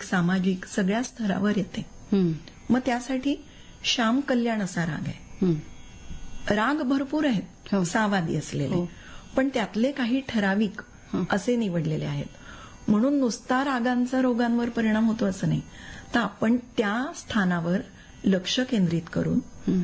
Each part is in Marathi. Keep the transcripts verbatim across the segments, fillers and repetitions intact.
आर्थिक सामाजिक सगळ्या स्तरावर येते. मग त्यासाठी श्याम कल्याण असा राग आहे. राग भरपूर आहेत सावादी असलेले, पण त्यातले काही ठराविक असे निवडलेले आहेत. म्हणून नुसता रागांचा रोगांवर परिणाम होतो असं नाही, तर आपण त्या स्थानावर लक्ष केंद्रित करून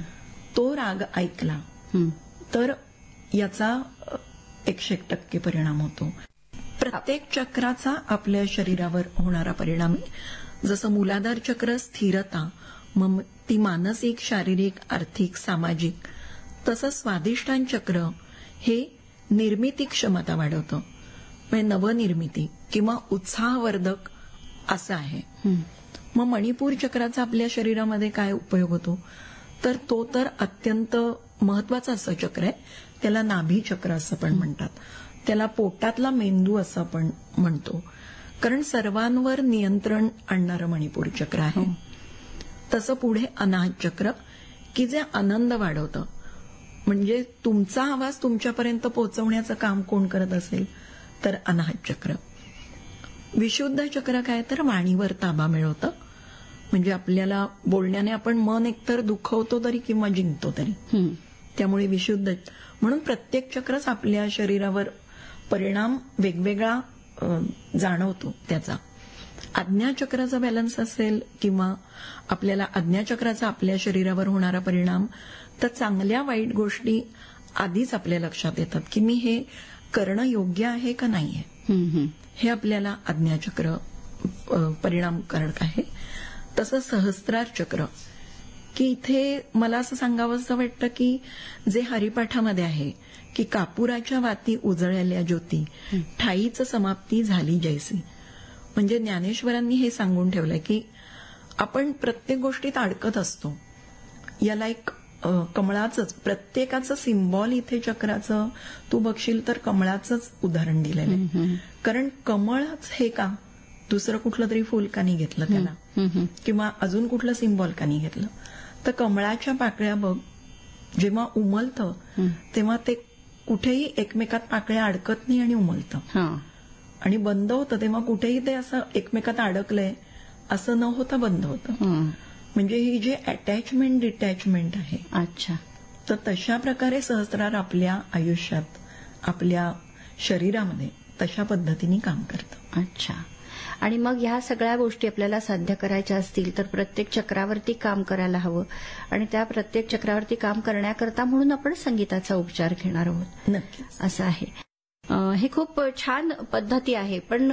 तो राग ऐकला तर याचा एकशे एक टक्के परिणाम होतो. प्रत्येक चक्राचा आपल्या शरीरावर होणारा परिणाम, जसं मूलाधार चक्र स्थिरता, मग ती मानसिक, शारीरिक, आर्थिक, सामाजिक, तसं स्वाधिष्ठान चक्र हे निर्मिती क्षमता वाढवतं, म्हणजे नवनिर्मिती किंवा उत्साहवर्धक असं आहे. मग मणिपूर चक्राचा आपल्या शरीरामध्ये काय उपयोग होतो, तर तो तर अत्यंत महत्वाचं असं चक्र आहे. त्याला नाभी चक्र असं पण म्हणतात, त्याला पोटातला मेंदू असं आपण म्हणतो, कारण सर्वांवर नियंत्रण आणणारं मणिपूर चक्र आहे. तसं पुढे अनाहत चक्र, की जे आनंद वाढवतं, म्हणजे तुमचा आवाज तुमच्यापर्यंत पोहोचवण्याचं काम कोण करत असेल तर अनाहत चक्र. विशुद्ध चक्र काय, तर वाणीवर ताबा मिळवतं, म्हणजे आपल्याला बोलण्याने आपण मन एकतर दुखवतो तरी किंवा जिंकतो तरी, त्यामुळे विशुद्ध. म्हणून प्रत्येक चक्रच आपल्या शरीरावर परिणाम वेगवेगळा जाणवतो त्याचा. आज्ञाचक्राचा बॅलन्स असेल किंवा आपल्याला आज्ञाचक्राचा आपल्या शरीरावर होणारा परिणाम, तर चांगल्या वाईट गोष्टी आधीच आपल्या लक्षात येतात की मी हे करणं योग्य आहे का नाही आहे, हे आपल्याला आज्ञाचक्र परिणामकारक आहे. तसं सहस्त्रार चक्र, की इथे मला असं सांगावंसं वाटतं की जे हरिपाठामध्ये आहे की कापुराच्या वाती उजळल्या ज्योती, ठाईच समाप्ती झाली जैसी, म्हणजे ज्ञानेश्वरांनी हे सांगून ठेवलंय की आपण प्रत्येक गोष्टीत अडकत असतो. याला एक कमळाचंच प्रत्येकाचं सिम्बॉल इथे चक्राचं तू बघशील तर कमळाचंच उदाहरण दिलेलं आहे. कारण कमळच हे का, दुसरं कुठलं तरी फुल का नाही घेतलं त्याला, किंवा अजून कुठलं सिम्बॉल का नाही घेतलं, तर कमळाच्या पाकळ्या बघ, जेव्हा उमलतं तेव्हा ते कुठेही एकमेकात पाकळ्या अडकत नाही आणि उमलतं, आणि बंद होतं तेव्हा कुठेही ते असं एकमेकात अडकलंय असं न होता बंद होतं. म्हणजे ही जी अटॅचमेंट डिटॅचमेंट आहे. अच्छा. तर तशा प्रकारे सहस्रार आपल्या आयुष्यात, आपल्या शरीरामध्ये तशा पद्धतीने काम करतं. अच्छा. आणि मग ह्या सगळ्या गोष्टी आपल्याला साध्य करायच्या असतील तर प्रत्येक चक्रावरती काम करायला हवं, आणि त्या प्रत्येक चक्रावरती काम करण्याकरता म्हणून आपण संगीताचा उपचार घेणार आहोत. नक्कीच असं आहे. हे खूप छान पद्धती आहे, पण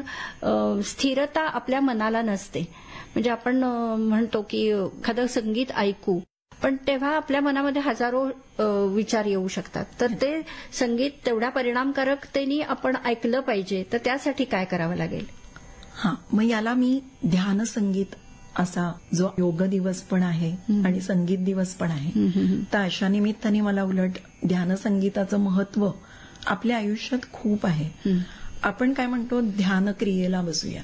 स्थिरता आपल्या मनाला नसते. म्हणजे आपण म्हणतो की एखादं संगीत ऐकू, पण तेव्हा आपल्या मनामध्ये हजारो विचार येऊ शकतात, तर ते संगीत तेवढ्या परिणामकारकतेने आपण ऐकलं पाहिजे, तर त्यासाठी काय करावं लागेल? हा, मग याला मी ध्यान संगीत असा जो योग दिवस पण आहे आणि संगीत दिवस पण आहे, तर अशा निमित्ताने मला उलट ध्यान संगीताचं महत्व आपल्या आयुष्यात खूप आहे. आपण काय म्हणतो, ध्यान क्रियेला बसूया,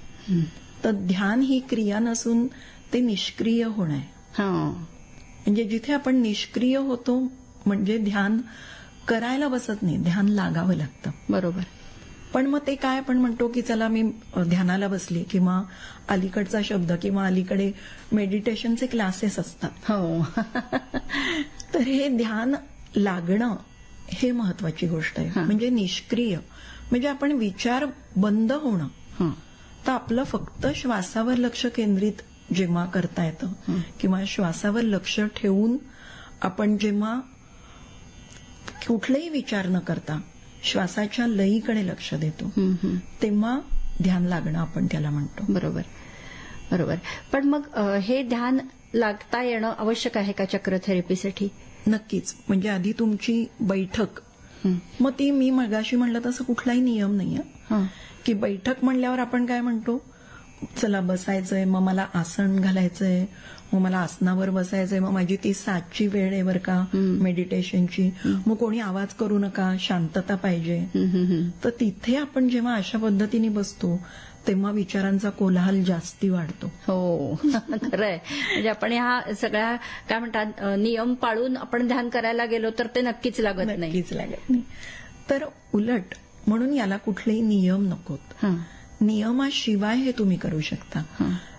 तर ध्यान ही क्रिया नसून ते निष्क्रिय होणं आहे. म्हणजे जिथे आपण निष्क्रिय होतो म्हणजे ध्यान करायला बसत नाही, ध्यान लागावं लागतं. बरोबर. पण मग ते काय आपण म्हणतो की चला मी ध्यानाला बसली, किंवा अलीकडचा शब्द किंवा अलीकडे मेडिटेशनचे क्लासेस असतात. हो. तर हे ध्यान लागणं हे महत्वाची गोष्ट आहे. म्हणजे निष्क्रिय म्हणजे आपण विचार बंद होणं, तर आपलं फक्त श्वासावर लक्ष केंद्रित जेव्हा करता येतं, किंवा श्वासावर लक्ष ठेवून आपण जेव्हा कुठलेही विचार न करता श्वासाच्या लयीकडे लक्ष देतो, तेव्हा ध्यान लागणं आपण त्याला म्हणतो. बरोबर बरोबर. पण मग हे ध्यान लागता येणं आवश्यक आहे का चक्र थेरपीसाठी? नक्कीच. म्हणजे आधी तुमची बैठक, मग ती मी मगाशी म्हणलं तसं कुठलाही नियम नाहीये की बैठक म्हणल्यावर आपण काय म्हणतो, चला बसायचंय, मग मला आसन घालायचंय, मग मला आसनावर बसायचंय, मग माझी ती सातची वेळ आहे बरं का मेडिटेशनची, मग कोणी आवाज करू नका, शांतता पाहिजे. तर तिथे आपण जेव्हा अशा पद्धतीने बसतो तेव्हा विचारांचा कोलाहल जास्ती वाढतो. हो, खरंय. म्हणजे आपण ह्या सगळ्या काय म्हणतात नियम पाळून आपण ध्यान करायला गेलो तर ते नक्कीच लागत नाही. नक्कीच लागत नाही. तर उलट म्हणून याला कुठलेही नियम नकोत. नियमाशिवाय हे तुम्ही करू शकता.